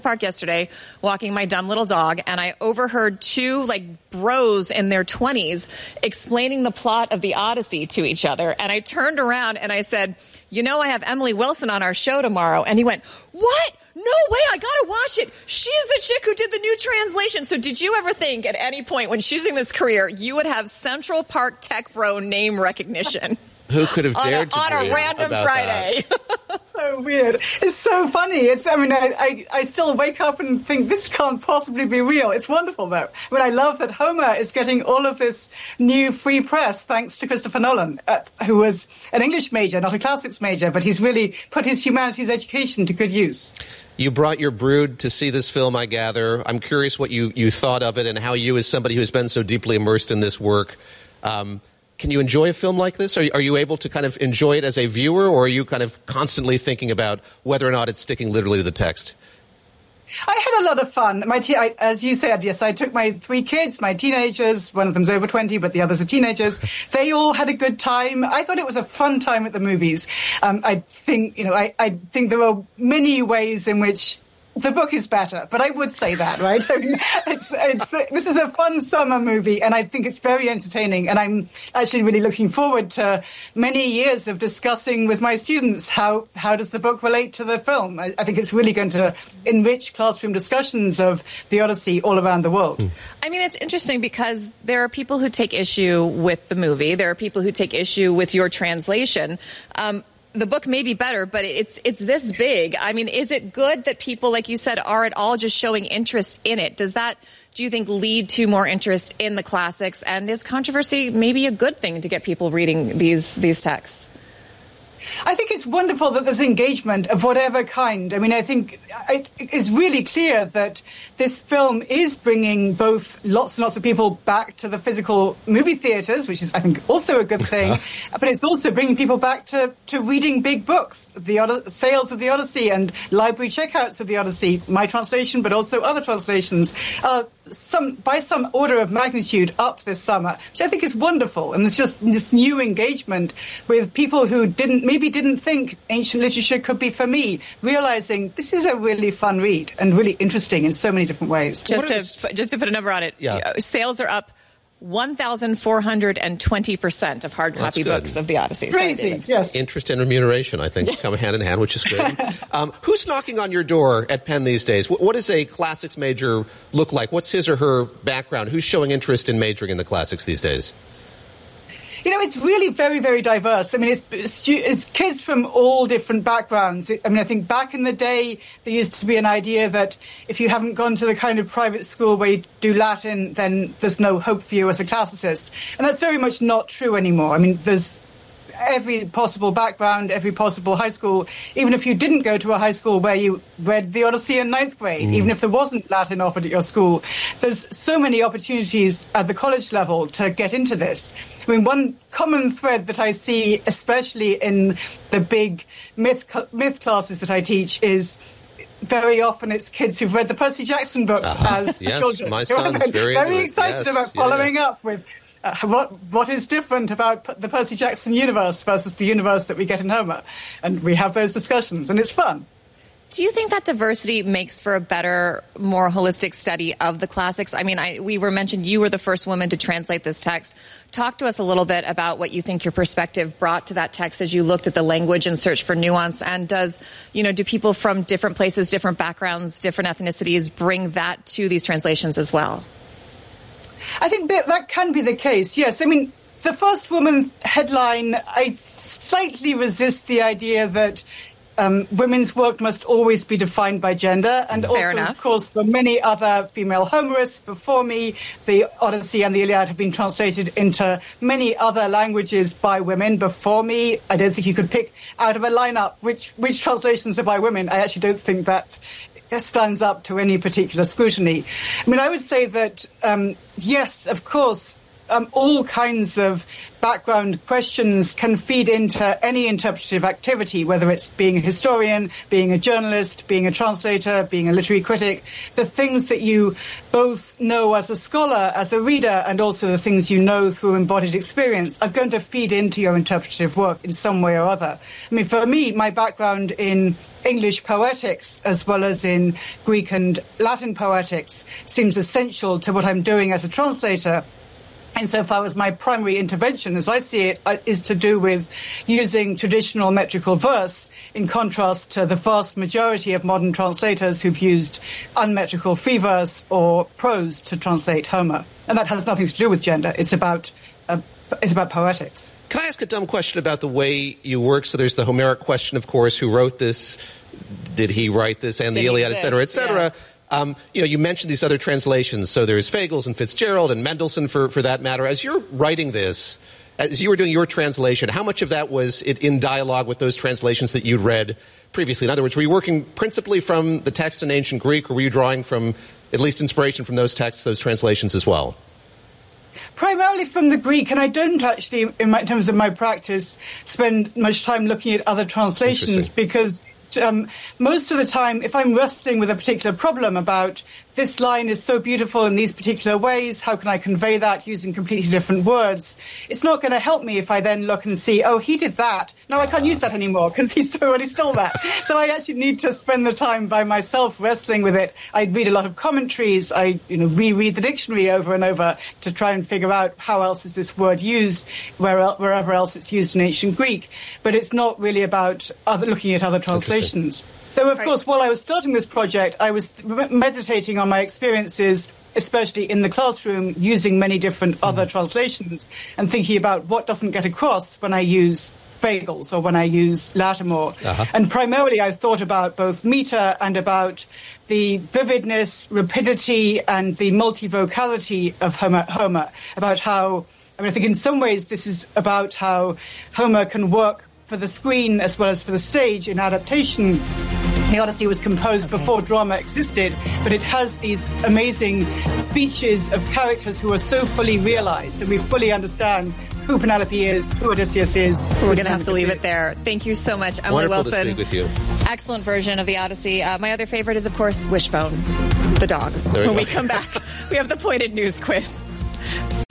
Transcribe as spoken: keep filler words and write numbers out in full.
Park yesterday walking my dumb little dog, and I overheard two like bros in their twenties explaining the plot of the Odyssey to each other. And I turned around and I said, you know, I have Emily Wilson on our show tomorrow. And he went, what? No way, I gotta watch it. She's the chick who did the new translation. So did you ever think at any point when choosing this career you would have Central Park Tech Bro name recognition? Who could have dared on a, to on a random Friday? So weird. It's so funny. It's, I mean, I, I, I still wake up and think this can't possibly be real. It's wonderful, though. I mean, I love that Homer is getting all of this new free press thanks to Christopher Nolan, uh, who was an English major, not a classics major, but he's really put his humanities education to good use. You brought your brood to see this film, I gather. I'm curious what you, you thought of it and how you, as somebody who has been so deeply immersed in this work, um, can you enjoy a film like this? Are you, are you able to kind of enjoy it as a viewer, or are you kind of constantly thinking about whether or not it's sticking literally to the text? I had a lot of fun. My te- I, as you said, yes, I took my three kids, my teenagers. One of them's over twenty, but the others are teenagers. They all had a good time. I thought it was a fun time at the movies. Um, I think, you know, I, I think there are many ways in which the book is better, but I would say that, right? I mean, it's, it's, this is a fun summer movie, and I think it's very entertaining. And I'm actually really looking forward to many years of discussing with my students how, how does the book relate to the film. I, I think it's really going to enrich classroom discussions of the Odyssey all around the world. I mean, it's interesting because there are people who take issue with the movie. There are people who take issue with your translation. Um, The book may be better, but it's it's this big. I mean, is it good that people, like you said, are at all just showing interest in it? Does that, do you think, lead to more interest in the classics? And is controversy maybe a good thing to get people reading these these texts? I think it's wonderful that there's engagement of whatever kind. I mean, I think it is really clear that this film is bringing both lots and lots of people back to the physical movie theaters, which is, I think, also a good thing. But it's also bringing people back to, to reading big books, the Od- sales of the Odyssey and library checkouts of the Odyssey, my translation, but also other translations, uh, some by some order of magnitude up this summer, which I think is wonderful. And there's just this new engagement with people who didn't maybe didn't think ancient literature could be for me, realizing this is a really fun read and really interesting in so many different ways. Just to just to put a number on it, yeah. Sales are up one thousand four hundred twenty percent of hard copy books of the Odyssey. Crazy, Sorry, yes. Interest and remuneration, I think, come hand in hand, which is good. um, who's knocking on your door at Penn these days? What, what does a classics major look like? What's his or her background? Who's showing interest in majoring in the classics these days? You know, it's really very, very diverse. I mean, it's, it's, it's kids from all different backgrounds. I mean, I think back in the day, there used to be an idea that if you haven't gone to the kind of private school where you do Latin, then there's no hope for you as a classicist. And that's very much not true anymore. I mean, there's every possible background, every possible high school, even if you didn't go to a high school where you read the Odyssey in ninth grade, mm. even if there wasn't Latin offered at your school, there's so many opportunities at the college level to get into this. I mean, one common thread that I see, especially in the big myth, myth classes that I teach, is very often it's kids who've read the Percy Jackson books uh-huh. as yes, children. My son's very, very excited yes, about following yeah. up with Uh, what what is different about the Percy Jackson universe versus the universe that we get in Homer? And we have those discussions, and it's fun. Do you think that diversity makes for a better, more holistic study of the classics? I mean, I, we were mentioned you were the first woman to translate this text. Talk to us a little bit about what you think your perspective brought to that text as you looked at the language and searched for nuance. And does, you know, do people from different places, different backgrounds, different ethnicities bring that to these translations as well? I think that, that can be the case, yes. I mean, the first woman headline, I slightly resist the idea that um, women's work must always be defined by gender. And Fair also, enough. of course, for many other female Homerists before me, the Odyssey and the Iliad have been translated into many other languages by women before me. I don't think you could pick out of a lineup which, which translations are by women. I actually don't think that stands up to any particular scrutiny. I mean, I would say that, um, yes, of course, um, all kinds of background questions can feed into any interpretive activity, whether it's being a historian, being a journalist, being a translator, being a literary critic. The things that you both know as a scholar, as a reader, and also the things you know through embodied experience are going to feed into your interpretive work in some way or other. I mean, for me, my background in English poetics as well as in Greek and Latin poetics seems essential to what I'm doing as a translator. Insofar as my primary intervention, as I see it, is to do with using traditional metrical verse in contrast to the vast majority of modern translators who've used unmetrical free verse or prose to translate Homer. And that has nothing to do with gender. It's about uh, it's about poetics. Can I ask a dumb question about the way you work? So there's the Homeric question, of course, who wrote this? Did he write this? And the Iliad, et cetera, et cetera. Yeah. Um, you know, you mentioned these other translations. So there's Fagles and Fitzgerald and Mendelssohn, for, for that matter. As you're writing this, as you were doing your translation, how much of that was it in dialogue with those translations that you'd read previously? In other words, were you working principally from the text in ancient Greek, or were you drawing from at least inspiration from those texts, those translations as well? Primarily from the Greek, and I don't actually, in, my, in terms of my practice, spend much time looking at other translations because Um, most of the time, if I'm wrestling with a particular problem about this line is so beautiful in these particular ways, how can I convey that using completely different words? It's not going to help me if I then look and see, oh, he did that. No, I can't use that anymore because he's already stole that. So I actually need to spend the time by myself wrestling with it. I read a lot of commentaries. I, you know, reread the dictionary over and over to try and figure out how else is this word used where, wherever else it's used in ancient Greek. But it's not really about other, looking at other translations. Though, of course, while I was starting this project, I was meditating on my experiences, especially in the classroom, using many different mm-hmm. other translations and thinking about what doesn't get across when I use Fagles or when I use Lattimore. Uh-huh. And primarily I thought about both meter and about the vividness, rapidity, and the multivocality of Homer, Homer, about how, I mean, I think in some ways this is about how Homer can work for the screen as well as for the stage in adaptation. The Odyssey was composed before drama existed, but it has these amazing speeches of characters who are so fully realized, and we fully understand who Penelope is, who Odysseus is. We're going to have to leave it there. Thank you so much, Emily Wonderful Wilson. to speak with you. Excellent version of the Odyssey. Uh, my other favorite is, of course, Wishbone, the dog. There we when go. we come back, we have the Pointed News Quiz.